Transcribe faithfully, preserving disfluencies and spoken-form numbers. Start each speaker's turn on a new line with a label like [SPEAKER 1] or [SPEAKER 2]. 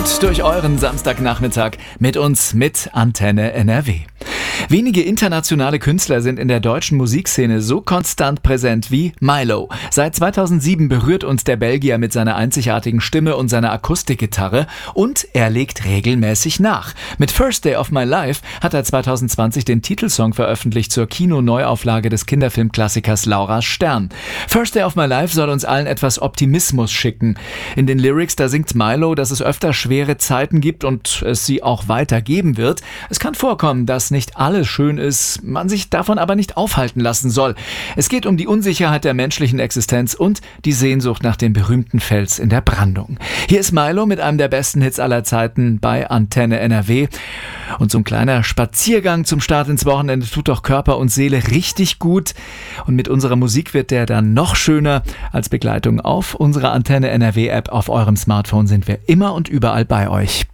[SPEAKER 1] gut durch euren Samstagnachmittag mit uns mit Antenne N R W. Wenige internationale Künstler sind in der deutschen Musikszene so konstant präsent wie Mylo. Seit zweitausendsieben berührt uns der Belgier mit seiner einzigartigen Stimme und seiner Akustikgitarre und er legt regelmäßig nach. Mit First Day of My Life hat er zweitausendzwanzig den Titelsong veröffentlicht zur Kino-Neuauflage des Kinderfilmklassikers Laura's Stern. First Day of My Life soll uns allen etwas Optimismus schicken. In den Lyrics, da singt Mylo, dass es öfter schwere Zeiten gibt und es sie auch weiter geben wird. Es kann vorkommen, dass nicht alles schön ist, man sich davon aber nicht aufhalten lassen soll. Es geht um die Unsicherheit der menschlichen Existenz und die Sehnsucht nach dem berühmten Fels in der Brandung. Hier ist Mylo mit einem der besten Hits aller Zeiten bei Antenne N R W. Und so ein kleiner Spaziergang zum Start ins Wochenende tut doch Körper und Seele richtig gut. Und mit unserer Musik wird der dann noch schöner. Als Begleitung auf unserer Antenne N R W App auf eurem Smartphone sind wir immer und überall bei euch.